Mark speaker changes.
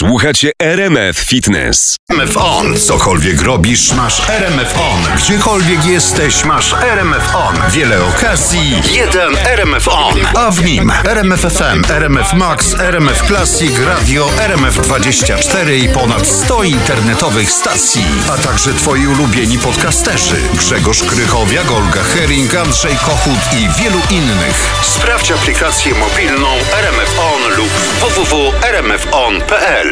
Speaker 1: Słuchacie RMF Fitness.
Speaker 2: RMF On. Cokolwiek robisz, masz RMF On. Gdziekolwiek jesteś, masz RMF On. Wiele okazji, jeden RMF On. A w nim RMF FM, RMF Max, RMF Classic, Radio, RMF24 i ponad 100 internetowych stacji. A także twoi ulubieni podcasterzy. Grzegorz Krychowiak, Olga Hering, Andrzej Kochut i wielu innych. Sprawdź aplikację mobilną RMF On lub www.rmfon.pl.